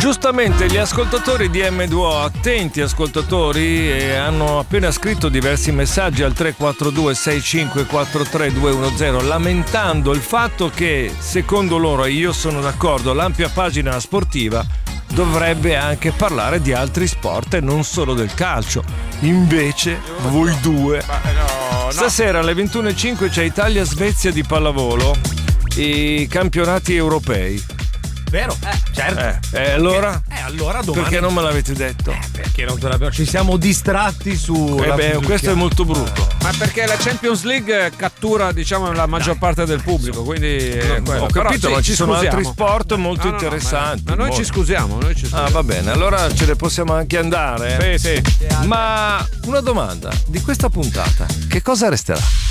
Giustamente gli ascoltatori di M2O, attenti ascoltatori, hanno appena scritto diversi messaggi al 342 6543 210 lamentando il fatto che secondo loro, e io sono d'accordo, l'ampia pagina sportiva dovrebbe anche parlare di altri sport e non solo del calcio. Invece voi due stasera alle 21.05 c'è Italia-Svezia di pallavolo, i campionati europei. Vero? Certo. Allora? Allora domani. Perché non me l'avete detto? Perché non te l'abbiamo. Ci siamo distratti su. Questo è molto brutto. Ma perché la Champions League cattura, diciamo, la maggior parte del pubblico, quindi ho capito, ma ci sono altri sport molto interessanti. Ma noi ci scusiamo, Ah, va bene, allora ce ne possiamo anche andare. Sì. Ma una domanda, di questa puntata che cosa resterà?